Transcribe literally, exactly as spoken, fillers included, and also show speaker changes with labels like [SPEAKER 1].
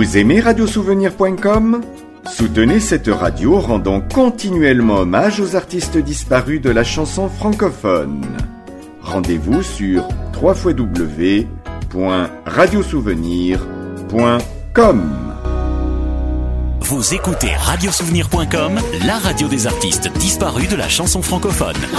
[SPEAKER 1] Vous aimez radiosouvenir point com ? Soutenez cette radio en rendant continuellement hommage aux artistes disparus de la chanson francophone. Rendez-vous sur w w w point radiosouvenir point com.
[SPEAKER 2] Vous écoutez radiosouvenir point com, la radio des artistes disparus de la chanson francophone.